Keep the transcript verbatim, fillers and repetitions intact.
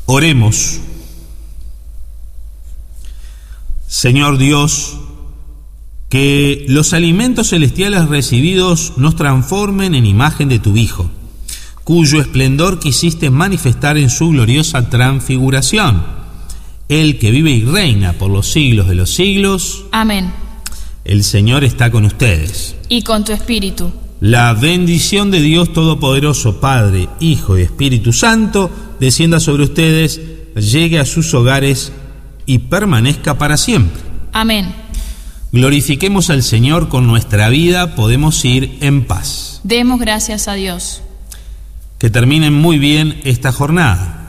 Oremos. Señor Dios, que los alimentos celestiales recibidos nos transformen en imagen de tu Hijo, cuyo esplendor quisiste manifestar en su gloriosa transfiguración, Él que vive y reina por los siglos de los siglos. Amén. El Señor está con ustedes. Y con tu espíritu. La bendición de Dios Todopoderoso, Padre, Hijo y Espíritu Santo, descienda sobre ustedes, llegue a sus hogares y permanezca para siempre. Amén. Glorifiquemos al Señor con nuestra vida, podemos ir en paz. Demos gracias a Dios. Que terminen muy bien esta jornada.